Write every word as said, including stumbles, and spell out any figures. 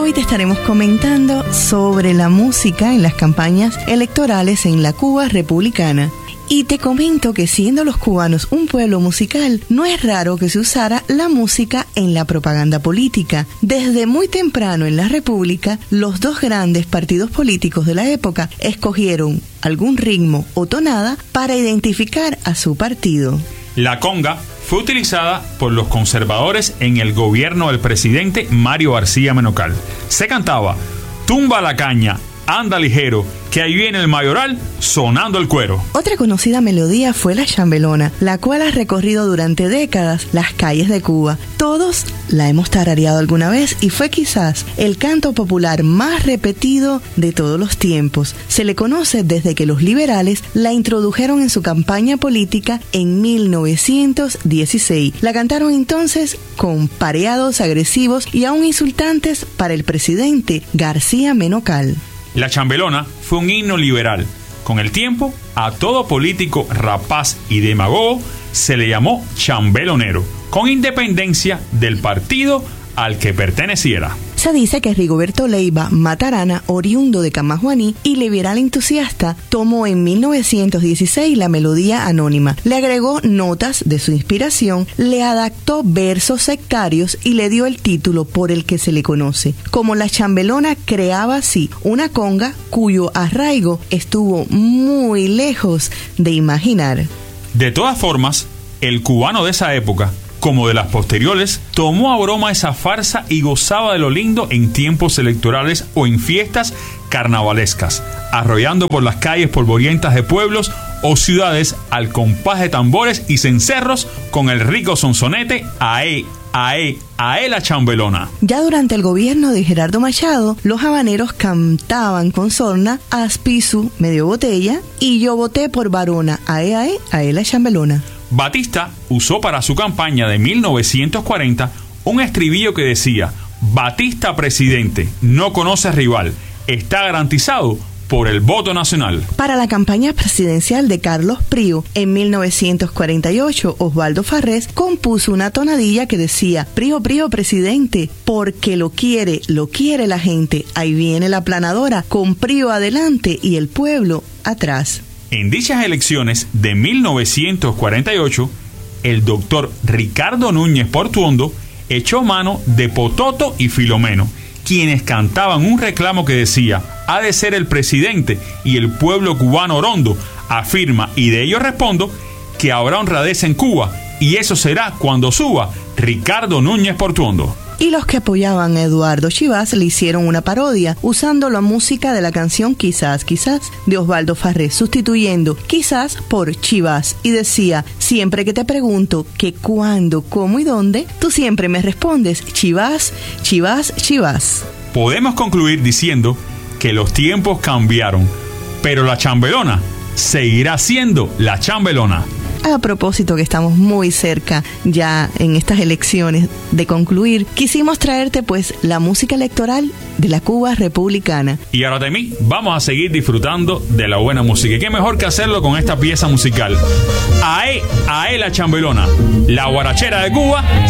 Hoy te estaremos comentando sobre la música en las campañas electorales en la Cuba republicana. Y te comento que siendo los cubanos un pueblo musical, no es raro que se usara la música en la propaganda política. Desde muy temprano en la República, los dos grandes partidos políticos de la época escogieron algún ritmo o tonada para identificar a su partido. La conga fue utilizada por los conservadores en el gobierno del presidente Mario García Menocal. Se cantaba: tumba la caña, anda ligero, que ahí viene el mayoral sonando el cuero. Otra conocida melodía fue la chambelona, la cual ha recorrido durante décadas las calles de Cuba. Todos la hemos tarareado alguna vez y fue quizás el canto popular más repetido de todos los tiempos. Se le conoce desde que los liberales la introdujeron en su campaña política en mil novecientos dieciséis. La cantaron entonces con pareados agresivos y aún insultantes para el presidente García Menocal. La chambelona fue un himno liberal. Con el tiempo, a todo político rapaz y demagogo se le llamó chambelonero, con independencia del partido al que perteneciera. Se dice que Rigoberto Leiva Matarana, oriundo de Camajuaní y liberal entusiasta, tomó en mil novecientos dieciséis la melodía anónima, le agregó notas de su inspiración, le adaptó versos sectarios y le dio el título por el que se le conoce. Como la chambelona creaba así una conga cuyo arraigo estuvo muy lejos de imaginar. De todas formas, el cubano de esa época, como de las posteriores, tomó a broma esa farsa y gozaba de lo lindo en tiempos electorales o en fiestas carnavalescas, arrollando por las calles polvorientas de pueblos o ciudades al compás de tambores y cencerros con el rico sonsonete ae, ae, ae la chambelona. Ya durante el gobierno de Gerardo Machado, los habaneros cantaban con sorna Aspisu, medio botella, y yo voté por varona, ae, ae, ae la chambelona. Batista usó para su campaña de mil novecientos cuarenta un estribillo que decía: Batista presidente, no conoce rival, está garantizado por el voto nacional. Para la campaña presidencial de Carlos Prío, en mil novecientos cuarenta y ocho, Osvaldo Farrés compuso una tonadilla que decía: Prío, Prío presidente, porque lo quiere, lo quiere la gente, ahí viene la planadora, con Prío adelante y el pueblo atrás. En dichas elecciones de mil novecientos cuarenta y ocho, el doctor Ricardo Núñez Portuondo echó mano de Pototo y Filomeno, quienes cantaban un reclamo que decía: ha de ser el presidente y el pueblo cubano orondo, afirma, y de ello respondo, que habrá honradez en Cuba, y eso será cuando suba Ricardo Núñez Portuondo. Y los que apoyaban a Eduardo Chivás le hicieron una parodia, usando la música de la canción Quizás, Quizás, de Osvaldo Farrés, sustituyendo Quizás por Chivás, y decía: siempre que te pregunto qué, cuándo, cómo y dónde, tú siempre me respondes Chivás, Chivás, Chivás. Podemos concluir diciendo que los tiempos cambiaron, pero la chambelona seguirá siendo la chambelona. A propósito que estamos muy cerca ya en estas elecciones de concluir, quisimos traerte pues la música electoral de la Cuba republicana. Y ahora de mí vamos a seguir disfrutando de la buena música. Y qué mejor que hacerlo con esta pieza musical. Ae, ae la chambelona, la guarachera de Cuba.